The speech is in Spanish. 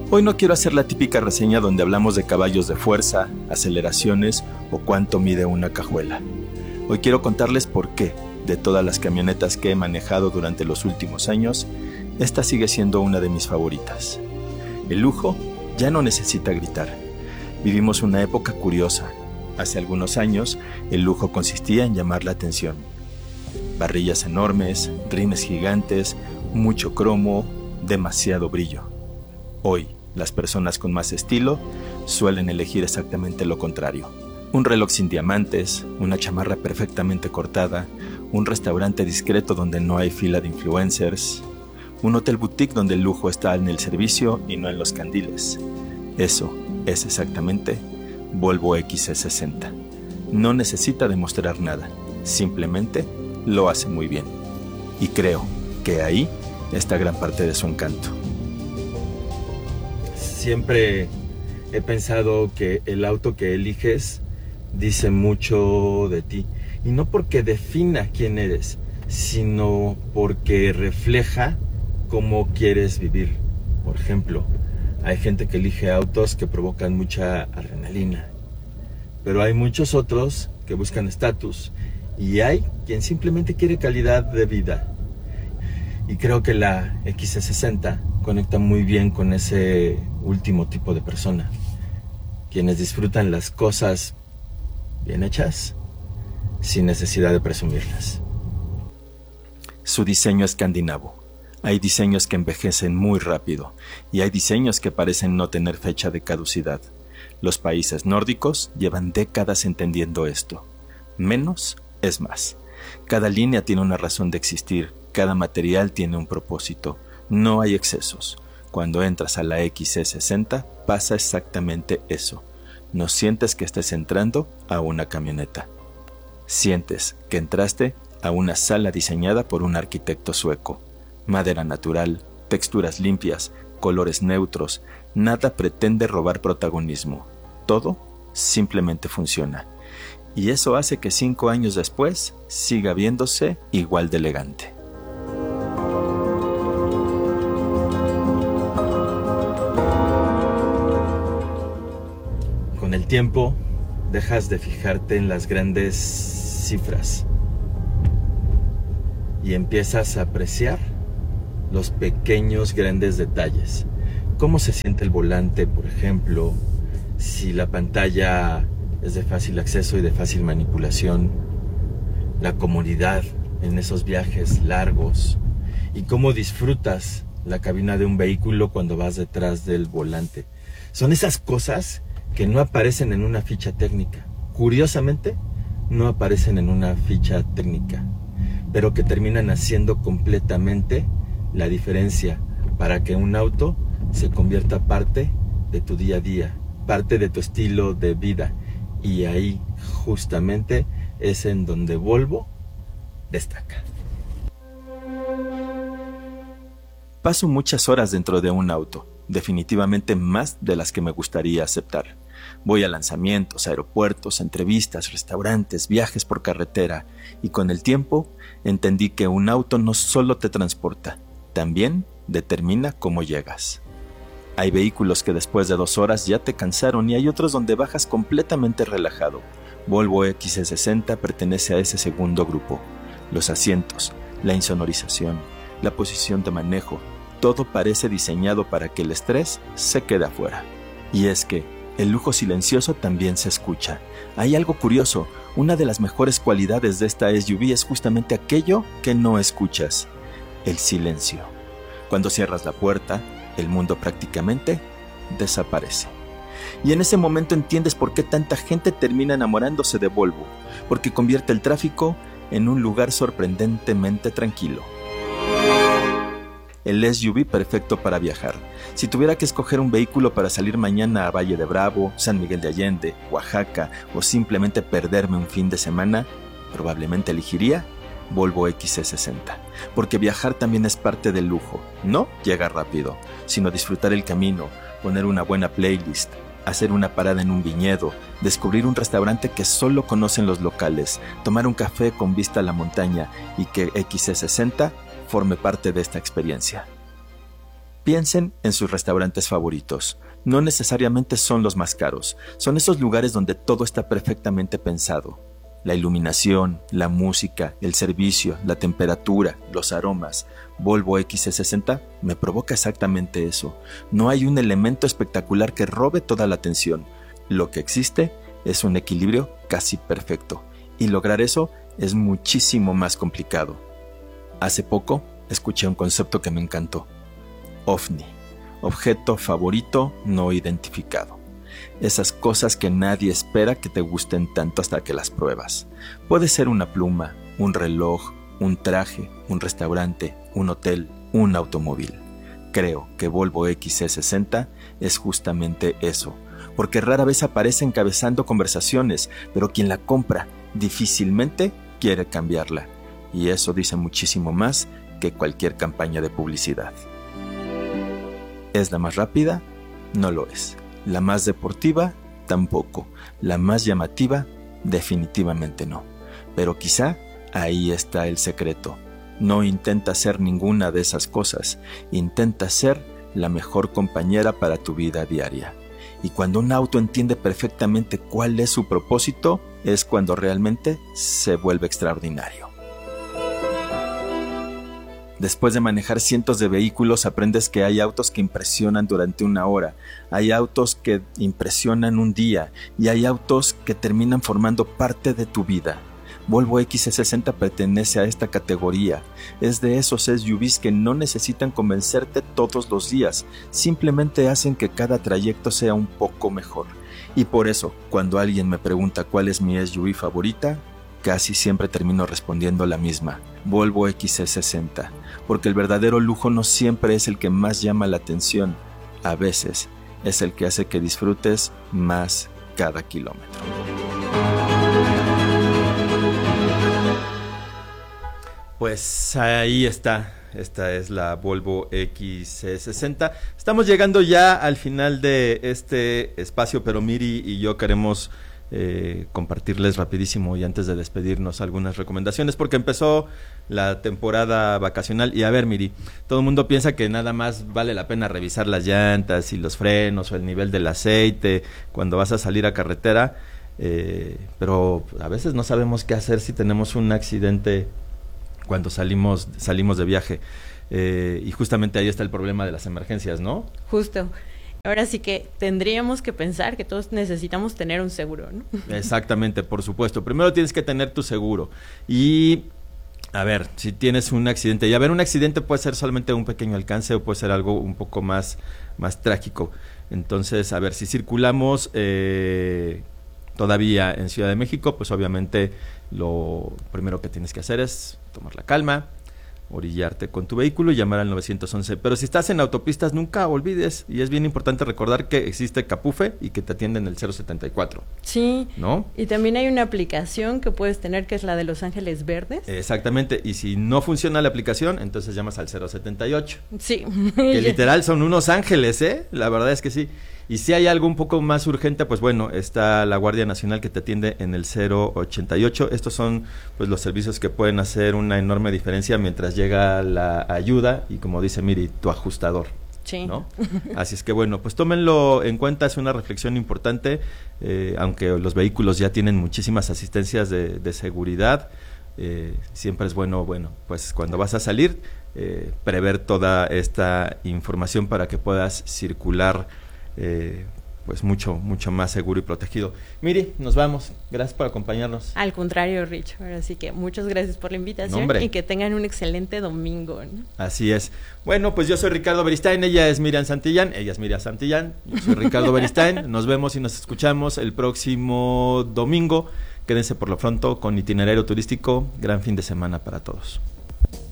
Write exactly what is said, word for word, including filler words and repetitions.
Hoy no quiero hacer la típica reseña donde hablamos de caballos de fuerza, aceleraciones o cuánto mide una cajuela. Hoy quiero contarles por qué, de todas las camionetas que he manejado durante los últimos años, esta sigue siendo una de mis favoritas. El lujo ya no necesita gritar. Vivimos una época curiosa. Hace algunos años, el lujo consistía en llamar la atención. Parrillas enormes, rines gigantes, mucho cromo, demasiado brillo. Hoy, las personas con más estilo suelen elegir exactamente lo contrario. Un reloj sin diamantes, una chamarra perfectamente cortada, un restaurante discreto donde no hay fila de influencers, un hotel boutique donde el lujo está en el servicio y no en los candiles. Eso es exactamente Volvo X C sesenta. No necesita demostrar nada, simplemente lo hace muy bien. Y creo que ahí está gran parte de su encanto. Siempre he pensado que el auto que eliges dice mucho de ti. Y no porque defina quién eres, sino porque refleja cómo quieres vivir. Por ejemplo, hay gente que elige autos que provocan mucha adrenalina. Pero hay muchos otros que buscan estatus. Y hay quien simplemente quiere calidad de vida. Y creo que la X C sesenta conecta muy bien con ese último tipo de persona. Quienes disfrutan las cosas bien hechas, sin necesidad de presumirlas. Su diseño escandinavo. Hay diseños que envejecen muy rápido y hay diseños que parecen no tener fecha de caducidad. Los países nórdicos llevan décadas entendiendo esto. Menos es más. Cada línea tiene una razón de existir, cada material tiene un propósito. No hay excesos. Cuando entras a la X C sesenta pasa exactamente eso. No sientes que estés entrando a una camioneta. Sientes que entraste a una sala diseñada por un arquitecto sueco. Madera natural, texturas limpias, colores neutros, nada pretende robar protagonismo. Todo simplemente funciona. Y eso hace que cinco años después siga viéndose igual de elegante. Con el tiempo, dejas de fijarte en las grandes cifras y empiezas a apreciar los pequeños, grandes detalles. Cómo se siente el volante, por ejemplo, si la pantalla es de fácil acceso y de fácil manipulación, la comodidad en esos viajes largos y cómo disfrutas la cabina de un vehículo cuando vas detrás del volante. Son esas cosas que no aparecen en una ficha técnica. Curiosamente, no aparecen en una ficha técnica, pero que terminan haciendo completamente la diferencia para que un auto se convierta parte de tu día a día, parte de tu estilo de vida. Y ahí justamente es en donde Volvo destaca. Paso muchas horas dentro de un auto, definitivamente más de las que me gustaría aceptar. Voy a lanzamientos, aeropuertos, entrevistas, restaurantes, viajes por carretera, y con el tiempo entendí que un auto no solo te transporta, también determina cómo llegas. Hay vehículos que después de dos horas ya te cansaron y hay otros donde bajas completamente relajado. Volvo X C sesenta pertenece a ese segundo grupo. Los asientos, la insonorización, la posición de manejo, todo parece diseñado para que el estrés se quede afuera. Y es que el lujo silencioso también se escucha. Hay algo curioso, una de las mejores cualidades de esta S U V es justamente aquello que no escuchas, el silencio. Cuando cierras la puerta, el mundo prácticamente desaparece. Y en ese momento entiendes por qué tanta gente termina enamorándose de Volvo, porque convierte el tráfico en un lugar sorprendentemente tranquilo. El S U V perfecto para viajar. Si tuviera que escoger un vehículo para salir mañana a Valle de Bravo, San Miguel de Allende, Oaxaca o simplemente perderme un fin de semana, probablemente elegiría Volvo X C sesenta, porque viajar también es parte del lujo. No llegar rápido, sino disfrutar el camino, poner una buena playlist, hacer una parada en un viñedo, descubrir un restaurante que solo conocen los locales, tomar un café con vista a la montaña y que X C sesenta forme parte de esta experiencia. Piensen en sus restaurantes favoritos. No necesariamente son los más caros, son esos lugares donde todo está perfectamente pensado. La iluminación, la música, el servicio, la temperatura, los aromas. Volvo equis ce sesenta me provoca exactamente eso. No hay un elemento espectacular que robe toda la atención. Lo que existe es un equilibrio casi perfecto. Y lograr eso es muchísimo más complicado. Hace poco escuché un concepto que me encantó. O V N I, objeto favorito no identificado. Esas cosas que nadie espera que te gusten tanto hasta que las pruebas. Puede ser una pluma, un reloj, un traje, un restaurante, un hotel, un automóvil. Creo que Volvo equis ce sesenta es justamente eso, porque rara vez aparece encabezando conversaciones, pero quien la compra difícilmente quiere cambiarla. Y eso dice muchísimo más que cualquier campaña de publicidad. ¿Es la más rápida? No lo es. La más deportiva, tampoco. La más llamativa, definitivamente no. Pero quizá ahí está el secreto. No intenta ser ninguna de esas cosas. Intenta ser la mejor compañera para tu vida diaria. Y cuando un auto entiende perfectamente cuál es su propósito, es cuando realmente se vuelve extraordinario. Después de manejar cientos de vehículos, aprendes que hay autos que impresionan durante una hora, hay autos que impresionan un día y hay autos que terminan formando parte de tu vida. Volvo equis ce sesenta pertenece a esta categoría. Es de esos S U Vs que no necesitan convencerte todos los días, simplemente hacen que cada trayecto sea un poco mejor. Y por eso, cuando alguien me pregunta cuál es mi S U V favorita, casi siempre termino respondiendo la misma, Volvo equis ce sesenta, porque el verdadero lujo no siempre es el que más llama la atención, a veces es el que hace que disfrutes más cada kilómetro. Pues ahí está, esta es la Volvo equis ce sesenta. Estamos llegando ya al final de este espacio, pero Miri y yo queremos Eh, compartirles rapidísimo y antes de despedirnos algunas recomendaciones porque empezó la temporada vacacional y a ver Miri, todo el mundo piensa que nada más vale la pena revisar las llantas y los frenos o el nivel del aceite cuando vas a salir a carretera, eh, pero a veces no sabemos qué hacer si tenemos un accidente cuando salimos, salimos de viaje, eh, y justamente ahí está el problema de las emergencias, ¿no? Justo. Ahora sí que tendríamos que pensar que todos necesitamos tener un seguro, ¿no? Exactamente, por supuesto. Primero tienes que tener tu seguro. Y, a ver, si tienes un accidente, y a ver, un accidente puede ser solamente un pequeño alcance o puede ser algo un poco más, más trágico. Entonces, a ver, si circulamos eh, todavía en Ciudad de México, pues obviamente lo primero que tienes que hacer es tomar la calma, orillarte con tu vehículo y llamar al nueve once. Pero si estás en autopistas, nunca olvides, y es bien importante recordar que existe Capufe y que te atienden el cero setenta y cuatro. Sí, ¿no? Y también hay una aplicación que puedes tener que es la de Los Ángeles Verdes. Exactamente, y si no funciona la aplicación, entonces llamas al cero setenta y ocho. Sí. Que literal son unos ángeles, ¿eh? La verdad es que sí. Y si hay algo un poco más urgente, pues bueno, está la Guardia Nacional que te atiende en el cero ochenta y ocho. Estos son pues los servicios que pueden hacer una enorme diferencia mientras llega la ayuda y, como dice Miri, tu ajustador. Sí. ¿No? Así es que bueno, pues tómenlo en cuenta, es una reflexión importante, eh, aunque los vehículos ya tienen muchísimas asistencias de, de seguridad, eh, siempre es bueno, bueno, pues cuando vas a salir, eh, prever toda esta información para que puedas circular Eh, pues mucho, mucho más seguro y protegido. Miri, nos vamos. Gracias por acompañarnos. Al contrario, Rich. Ahora sí que muchas gracias por la invitación. Nombre. Y que tengan un excelente domingo, ¿no? Así es. Bueno, pues yo soy Ricardo Beristain, ella es Miriam Santillán, ella es Miriam Santillán, yo soy Ricardo Beristain. Nos vemos y nos escuchamos el próximo domingo. Quédense por lo pronto con Itinerario Turístico. Gran fin de semana para todos.